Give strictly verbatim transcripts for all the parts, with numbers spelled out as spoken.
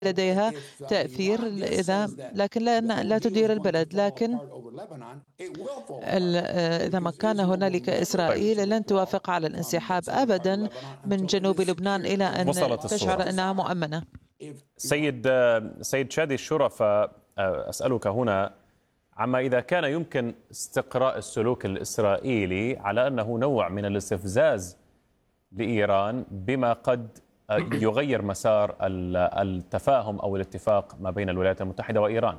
لديها تأثير إذا لكن لا لا تدير البلد. لكن إذا ما كان هنالك طيب. إسرائيل لن توافق على الانسحاب أبدا من جنوب لبنان إلى أن تشعر أنها مؤمنة. سيد سيد شادي الشرفة، أسألك هنا عما إذا كان يمكن استقراء السلوك الإسرائيلي على أنه نوع من الاستفزاز لإيران بما قد يغير مسار التفاهم أو الاتفاق ما بين الولايات المتحدة وإيران.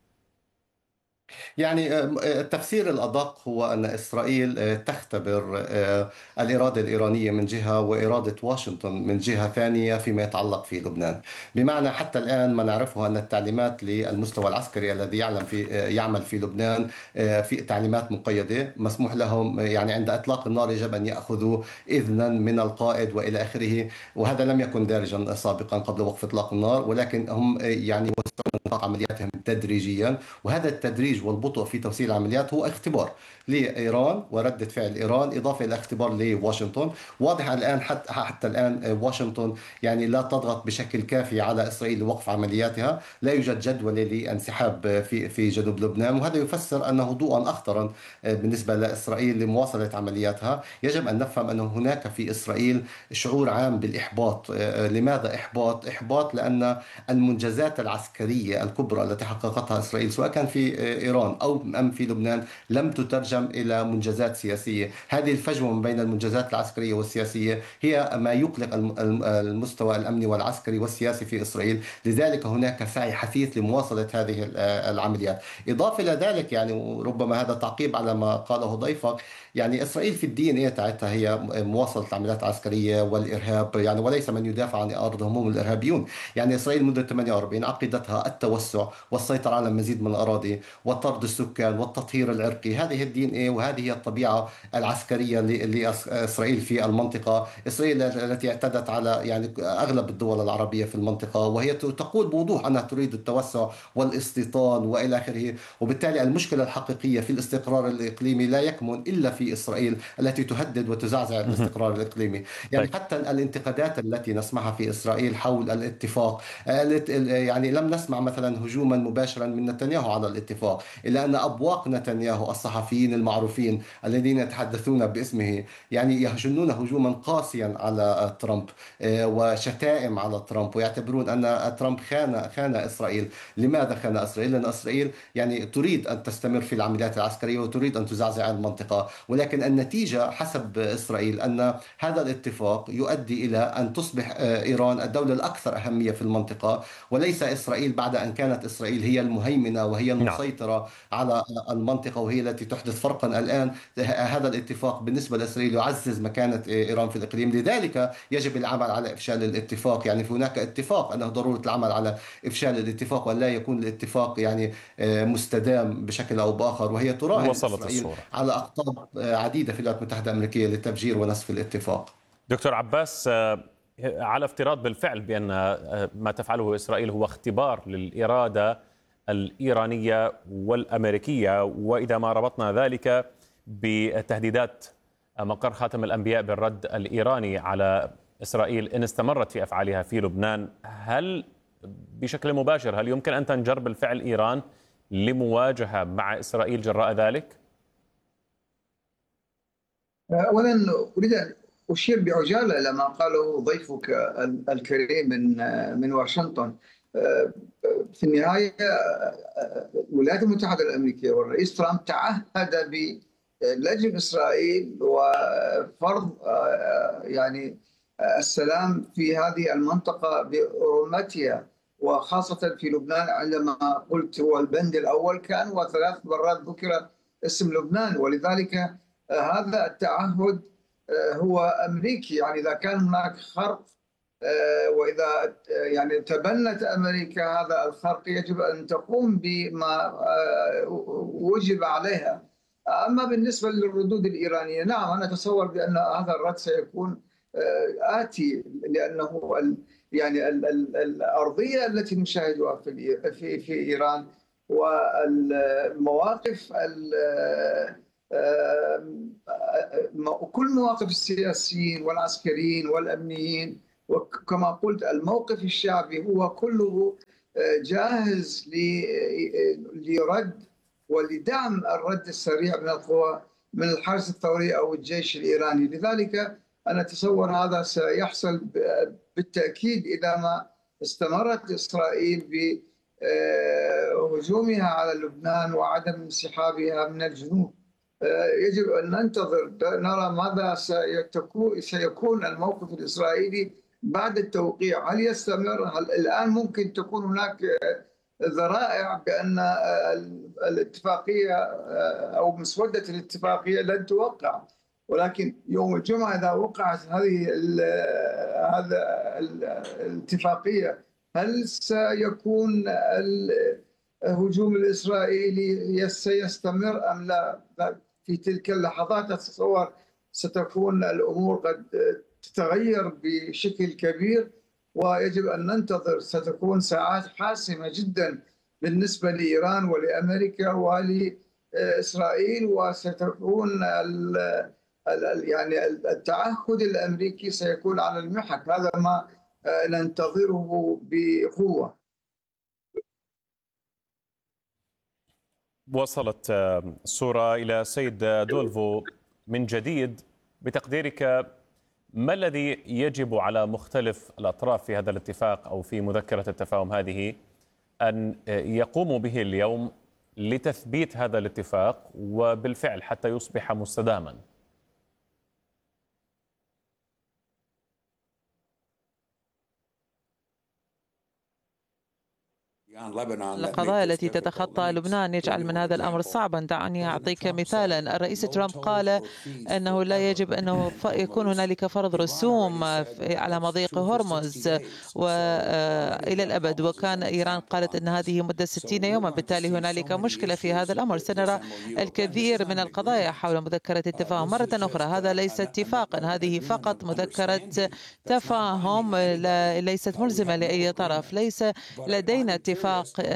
يعني التفسير الأدق هو أن إسرائيل تختبر الإرادة الإيرانية من جهة وإرادة واشنطن من جهة ثانية فيما يتعلق في لبنان. بمعنى حتى الآن ما نعرفه أن التعليمات للمستوى العسكري الذي يعلم في يعمل في لبنان في تعليمات مقيدة، مسموح لهم يعني عند إطلاق النار يجب أن يأخذوا إذنا من القائد وإلى آخره، وهذا لم يكن دارجا سابقا قبل وقف إطلاق النار، ولكن هم يعني وسعوا عملياتهم تدريجيا، وهذا التدريج والبطء في توسيع العمليات هو اختبار لإيران وردة فعل إيران إضافة إلى اختبار لواشنطن. واضح الآن حتى حتى الآن واشنطن يعني لا تضغط بشكل كافي على إسرائيل لوقف عملياتها، لا يوجد جدول لانسحاب في في جنوب لبنان، وهذا يفسر أن هدوءا أخطرا بالنسبة لإسرائيل لمواصلة عملياتها. يجب أن نفهم أن هناك في إسرائيل شعور عام بالإحباط. لماذا إحباط؟ إحباط لأن المنجزات العسكرية الكبرى التي حققتها إسرائيل سواء كان في إيران أو أم في لبنان لم تترجم إلى منجزات سياسية. هذه الفجوة ما بين المنجزات العسكرية والسياسية هي ما يقلق المستوى الأمني والعسكري والسياسي في إسرائيل، لذلك هناك سعي حثيث لمواصلة هذه العمليات. إضافة إلى ذلك يعني وربما هذا تعقيب على ما قاله ضيفك، يعني إسرائيل في الدي إن إيه تاعتها هي مواصلة العمليات العسكرية والإرهاب، يعني وليس من يدافع عن أرضهم هم الإرهابيون. يعني إسرائيل منذ ثمانية وأربعين عقيدتها التوسع والسيطرة على مزيد من الأراضي وطرد السكان والتطهير العرقي. هذه الدي إن إيه وهذه هي الطبيعة العسكرية لإسرائيل في المنطقة. إسرائيل التي اعتدت على يعني أغلب الدول العربية في المنطقة، وهي تقول بوضوح أنها تريد التوسع والاستيطان وإلى آخره. وبالتالي المشكلة الحقيقية في الاستقرار الإقليمي لا يكمن إلا في إسرائيل التي تهدد وتزعزع الاستقرار الإقليمي. يعني حتى الانتقادات التي نسمعها في إسرائيل حول الاتفاق، يعني لم نسمع مثلا هجوما مباشرا من نتنياهو على الاتفاق، إلا أن أبواق نتنياهو الصحفيين المعروفين الذين يتحدثون باسمه يعني يهجمون هجوما قاسيا على ترامب وشتائم على ترامب، ويعتبرون أن ترامب خان خان إسرائيل. لماذا خان إسرائيل؟ لأن إسرائيل يعني تريد أن تستمر في العمليات العسكرية وتريد أن تزعزع المنطقة، ولكن النتيجة حسب إسرائيل أن هذا الاتفاق يؤدي إلى أن تصبح إيران الدولة الأكثر أهمية في المنطقة، وليس إسرائيل بعد أن كانت إسرائيل هي المهيمنة وهي المسيطرة على المنطقة وهي التي تحدث فرقا الآن. هذا الاتفاق بالنسبة لإسرائيل يعزز مكانة إيران في الإقليم، لذلك يجب العمل على إفشال الاتفاق. يعني هناك اتفاق أنه ضرورة العمل على إفشال الاتفاق ولا يكون الاتفاق يعني مستدام بشكل أو بآخر، وهي تراهن إسرائيل على أقطاب عديدة في الولايات المتحدة الأمريكية لتفجير ونسف الاتفاق. دكتور عباس، على افتراض بالفعل بأن ما تفعله إسرائيل هو اختبار للإرادة الإيرانية والأمريكية، وإذا ما ربطنا ذلك بتهديدات مقر خاتم الأنبياء بالرد الإيراني على إسرائيل إن استمرت في أفعالها في لبنان، هل بشكل مباشر هل يمكن أن تنجر بالفعل إيران لمواجهة مع إسرائيل جراء ذلك؟ أولا أريد أن أشير بعجالة إلى ما قاله ضيفك الكريم من من واشنطن. في النهاية الولايات المتحدة الأمريكية والرئيس ترامب تعهد بلجم إسرائيل وفرض يعني السلام في هذه المنطقة برمتها، وخاصة في لبنان. عندما قلت هو البند الأول كان وثلاث مرات ذكر اسم لبنان، ولذلك هذا التعهد هو أمريكي. يعني إذا كان هناك خرق وإذا يعني تبنت أمريكا هذا الخرق يجب أن تقوم بما وجب عليها. أما بالنسبة للردود الإيرانية، نعم أنا أتصور بأن هذا الرد سيكون آتي، لأنه يعني الأرضية التي نشاهدها في في في إيران والمواقف كل مواقف السياسيين والعسكريين والأمنيين وكما قلت الموقف الشعبي هو كله جاهز لرد ولدعم الرد السريع من القوى من الحرس الثوري أو الجيش الإيراني. لذلك أنا أتصور هذا سيحصل بالتأكيد إذا ما استمرت إسرائيل بهجومها على لبنان وعدم انسحابها من الجنوب. يجب أن ننتظر نرى ماذا سيكون الموقف الإسرائيلي بعد التوقيع. هل يستمر؟ هل الآن ممكن تكون هناك ذرائع بأن الاتفاقية أو مسودة الاتفاقية لن توقع، ولكن يوم الجمعة إذا وقعت هذه هذا الاتفاقية هل سيكون الهجوم الإسرائيلي سيستمر أم لا؟ في تلك اللحظات أتصور ستكون الأمور قد تتغير بشكل كبير، ويجب أن ننتظر. ستكون ساعات حاسمة جدا بالنسبة لإيران ولأمريكا ولإسرائيل، وستكون يعني التعهد الأمريكي سيكون على المحك. هذا ما ننتظره بقوة. وصلت الصورة إلى سيد دولفو من جديد. بتقديرك ما الذي يجب على مختلف الأطراف في هذا الاتفاق أو في مذكرة التفاهم هذه أن يقوموا به اليوم لتثبيت هذا الاتفاق وبالفعل حتى يصبح مستداما؟ القضايا التي تتخطى لبنان يجعل من هذا الأمر صعبا. دعني أعطيك مثالا. الرئيس ترامب قال أنه لا يجب أنه يكون هنالك فرض رسوم على مضيق هرمز وإلى الأبد، وكان إيران قالت أن هذه مدة ستين يوما، بالتالي هنالك مشكلة في هذا الأمر. سنرى الكثير من القضايا حول مذكرة التفاهم مرة أخرى. هذا ليس اتفاقا، هذه فقط مذكرة تفاهم ليست ملزمة لأي طرف. ليس لدينا اتفاق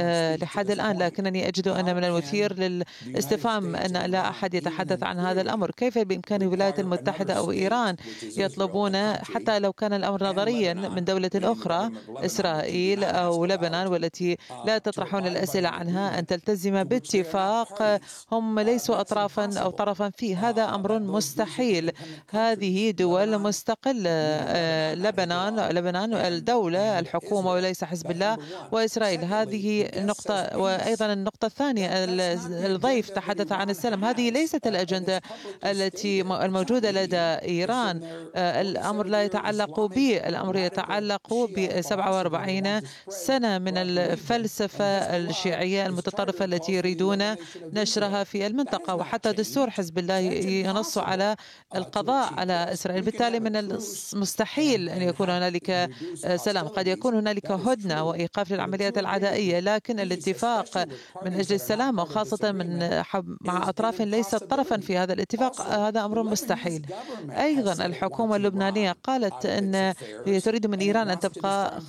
لحد الآن، لكنني أجد أن من المثير للاستفهام أن لا أحد يتحدث عن هذا الأمر. كيف بإمكان الولايات المتحدة أو إيران يطلبون، حتى لو كان الأمر نظريا، من دولة أخرى إسرائيل أو لبنان والتي لا تطرحون الأسئلة عنها أن تلتزم باتفاق هم ليسوا أطرافا أو طرفا فيه؟ هذا أمر مستحيل. هذه دول مستقلة، لبنان لبنان الدولة الحكومة وليس حزب الله، وإسرائيل. هذه النقطة. وأيضا النقطة الثانية، الضيف تحدث عن السلام. هذه ليست الأجندة التي الموجودة لدى إيران. الأمر لا يتعلق به، الأمر يتعلق ب سبعة وأربعين سنة من الفلسفة الشيعية المتطرفة التي يريدون نشرها في المنطقة، وحتى دستور حزب الله ينص على القضاء على إسرائيل. بالتالي من المستحيل أن يكون هنالك سلام. قد يكون هنالك هدنة وإيقاف للعمليات العدائية، لكن الاتفاق من أجل السلام وخاصة من مع أطراف ليست طرفا في هذا الاتفاق هذا أمر مستحيل. أيضا الحكومة اللبنانية قالت أن هي تريد من إيران أن تبقى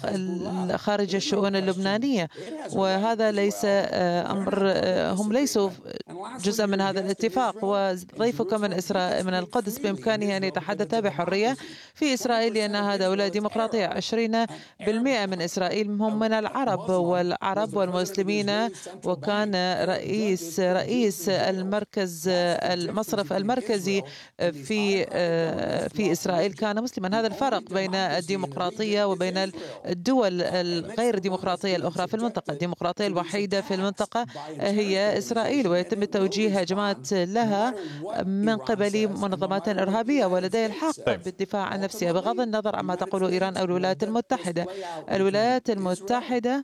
خارج الشؤون اللبنانية، وهذا ليس أمر، هم ليسوا جزء من هذا الاتفاق. وضيفك من إسرائيل من القدس بإمكانه أن يتحدث بحرية في إسرائيل لأنها دولة ديمقراطية. عشرين بالمئة من إسرائيل هم من العرب والعرب والمسلمين، وكان رئيس رئيس المركز المصرف المركزي في في إسرائيل كان مسلما. هذا الفرق بين الديمقراطية وبين الدول الغير ديمقراطية الأخرى في المنطقة. الديمقراطية الوحيدة في المنطقة هي إسرائيل، ويتم توجيه هجمات لها من قبل منظمات إرهابية، ولديها الحق بالدفاع عن نفسها بغض النظر عما تقول إيران أو الولايات المتحدة. الولايات المتحدة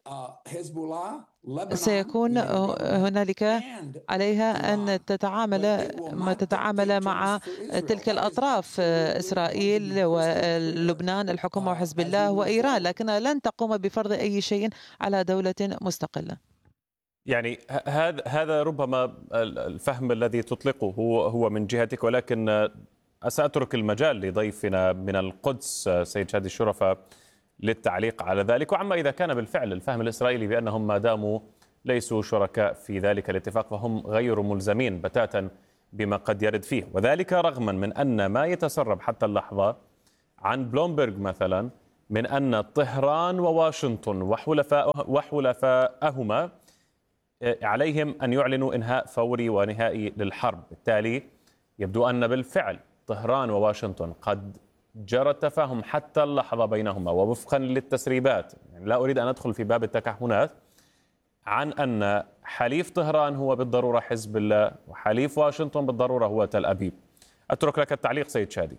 سيكون هنالك عليها أن تتعامل ما تتعامل مع تلك الأطراف، إسرائيل ولبنان الحكومة وحزب الله وإيران، لكنها لن تقوم بفرض أي شيء على دولة مستقلة. يعني هذا هذا ربما الفهم الذي تطلقه هو هو من جهتك، ولكن سأترك المجال لضيفنا من القدس سيد شادي الشرفة للتعليق على ذلك، وعما إذا كان بالفعل الفهم الإسرائيلي بأنهم ما داموا ليسوا شركاء في ذلك الاتفاق فهم غير ملزمين بتاتا بما قد يرد فيه، وذلك رغما من أن ما يتسرب حتى اللحظة عن بلومبرغ مثلا من أن طهران وواشنطن وحلفاء وحلفاءهما عليهم أن يعلنوا إنهاء فوري ونهائي للحرب. بالتالي يبدو أن بالفعل طهران وواشنطن قد جرى التفاهم حتى اللحظة بينهما، ووفقا للتسريبات، يعني لا أريد أن أدخل في باب التكهنات، عن أن حليف طهران هو بالضرورة حزب الله وحليف واشنطن بالضرورة هو تل أبيب. أترك لك التعليق سيد شادي.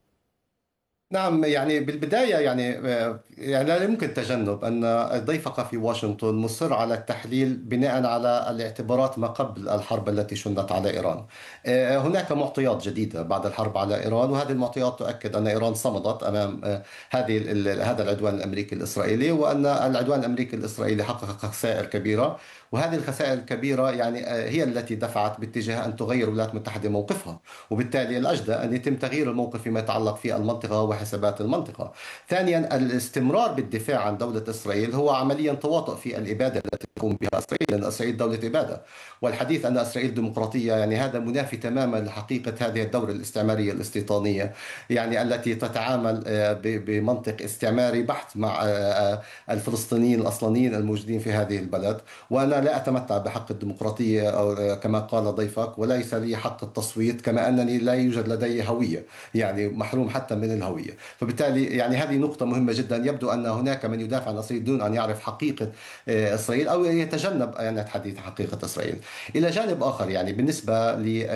نعم، يعني بالبداية يعني يعني لا يمكن تجنب أن ضيفك في واشنطن مصر على التحليل بناء على الاعتبارات ما قبل الحرب التي شنت على إيران. هناك معطيات جديدة بعد الحرب على إيران، وهذه المعطيات تؤكد أن إيران صمدت أمام هذه هذا العدوان الأمريكي الإسرائيلي، وأن العدوان الأمريكي الإسرائيلي حقق خسائر كبيرة، وهذه الخسائر الكبيرة يعني هي التي دفعت باتجاه أن تغير الولايات المتحدة موقفها، وبالتالي الأجدى أن يتم تغيير الموقف فيما يتعلق في المنطقة وحسابات المنطقة. ثانيا، الاستمرار بالدفاع عن دولة إسرائيل هو عمليا تواطؤ في الإبادة التي تقوم بها إسرائيل، لأن إسرائيل دولة إبادة، والحديث أن إسرائيل ديمقراطية يعني هذا منافي تماما لحقيقة هذه الدولة الاستعمارية الاستيطانية، يعني التي تتعامل بمنطق استعماري بحت مع الفلسطينيين الأصليين الموجودين في هذه البلد. وأنا لا أتمتع بحق الديمقراطية أو كما قال ضيفك، وليس لي حق التصويت، كما أنني لا يوجد لدي هوية، يعني محروم حتى من الهوية. فبالتالي يعني هذه نقطة مهمة جدا. يبدو أن هناك من يدافع عن إسرائيل دون أن يعرف حقيقة إسرائيل أو يتجنب أن يتحدث حقيقة إسرائيل. إلى جانب آخر، يعني بالنسبة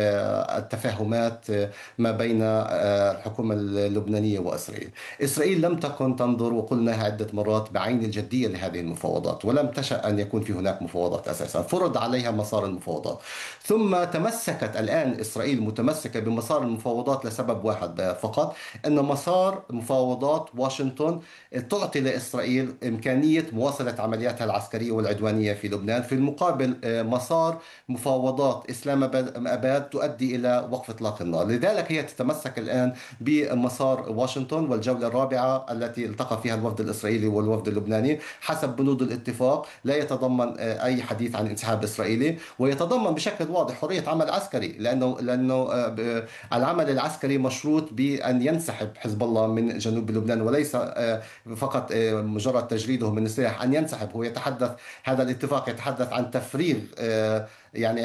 للتفاهمات ما بين الحكومة اللبنانية وإسرائيل، إسرائيل لم تكن تنظر، وقلناها عدة مرات، بعين الجدية لهذه المفاوضات، ولم تشأ أن يكون في هناك مفاوضات أساسا. فرض عليها مسار المفاوضات، ثم تمسكت الآن إسرائيل متمسكة بمسار المفاوضات لسبب واحد فقط، أن مسار مفاوضات واشنطن تعطي لإسرائيل إمكانية مواصلة عملياتها العسكرية والعدوانية في لبنان، في المقابل مسار مفاوضات إسلام أباد تؤدي إلى وقف إطلاق النار. لذلك هي تتمسك الآن بمسار واشنطن، والجولة الرابعة التي التقى فيها الوفد الإسرائيلي والوفد اللبناني حسب بنود الاتفاق لا يتضمن أي حديث عن انسحاب إسرائيلي، ويتضمن بشكل واضح حرية عمل عسكري، لأنه لأنه العمل العسكري مشروط بأن ينسحب حزب الله من جنوب لبنان، وليس فقط مجرد تجريده من السلاح، أن ينسحب. هو يتحدث، هذا الاتفاق يتحدث عن تفريغ يعني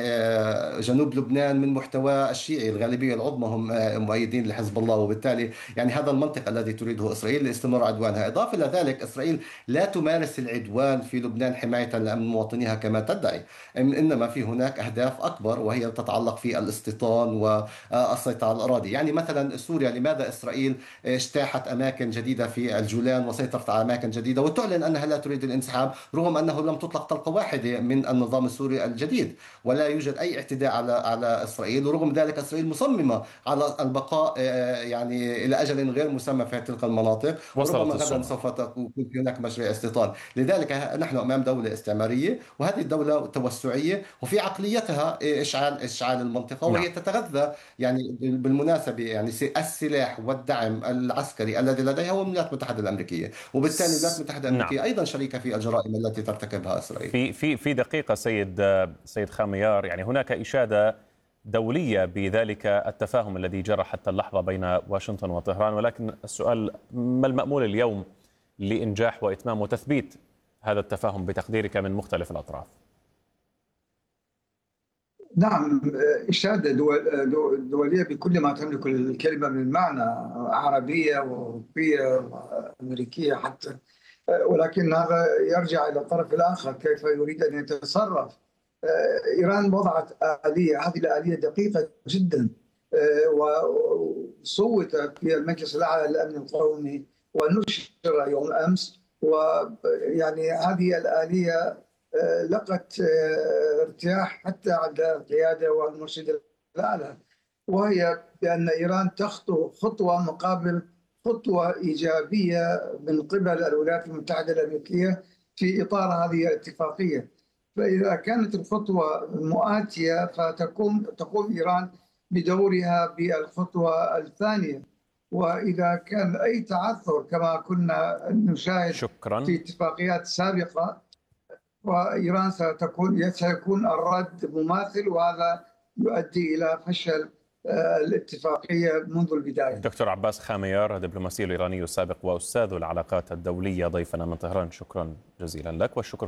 جنوب لبنان من محتوى الشيعي، الغالبية العظمى هم مؤيدين لحزب الله، وبالتالي يعني هذا المنطق الذي تريده إسرائيل لاستمرار عدوانها. إضافة إلى ذلك، إسرائيل لا تمارس العدوان في لبنان حماية لأمن مواطنيها كما تدعي، إنما في هناك أهداف أكبر، وهي تتعلق في الاستيطان والسيطرة على الأراضي. يعني مثلا سوريا، لماذا إسرائيل اجتاحت أماكن جديدة في الجولان وسيطرت على أماكن جديدة وتعلن أنها لا تريد الانسحاب، رغم أنه لم تطلق طلقة واحدة من النظام السوري الجديد، ولا يوجد أي اعتداء على على إسرائيل، ورغم ذلك إسرائيل مصممة على البقاء يعني إلى أجل غير مسمى في تلك المناطق، وربما غدا سوف تكون هناك مشروع استيطان. لذلك نحن أمام دولة استعمارية، وهذه الدولة توسعية، وفي عقليتها إشعال إشعال المنطقة، وهي نعم. تتغذى يعني بالمناسبة يعني السلاح والدعم العسكري الذي لديها هو الولايات المتحدة الأمريكية، وبالتالي الولايات المتحدة الأمريكية نعم. أيضا شريكة في الجرائم التي ترتكبها إسرائيل. في في في دقيقة سيد سيد خاميار، يعني هناك إشادة دولية بذلك التفاهم الذي جرى حتى اللحظة بين واشنطن وطهران، ولكن السؤال: ما المأمول اليوم لإنجاح وإتمام وتثبيت هذا التفاهم بتقديرك من مختلف الأطراف؟ نعم، إشادة دول دولية بكل ما تملك الكلمة من معنى، عربية وأوروبية وأمريكية حتى، ولكن هذا يرجع إلى الطرف الآخر كيف يريد أن يتصرف. إيران وضعت آلية، هذه الآلية دقيقة جدا، وصوتت في المجلس الأعلى للأمن القومي ونشر يوم أمس، ويعني هذه الآلية لقت ارتياح حتى عند القيادة والمرشد الأعلى، وهي بأن إيران تخطو خطوة مقابل خطوة إيجابية من قبل الولايات المتحدة الأمريكية في إطار هذه الاتفاقية. فإذا كانت الخطوة مؤاتية فتقوم تقوم إيران بدورها بالخطوة الثانية، وإذا كان أي تعثر كما كنا نشاهد شكرا. في اتفاقيات سابقة، وإيران ستكون سيكون الرد مماثل، وهذا يؤدي إلى فشل الاتفاقية منذ البداية. دكتور عباس خاميار، الدبلوماسي الإيراني السابق وأستاذ العلاقات الدولية، ضيفنا من طهران، شكرا جزيلا لك. والشكر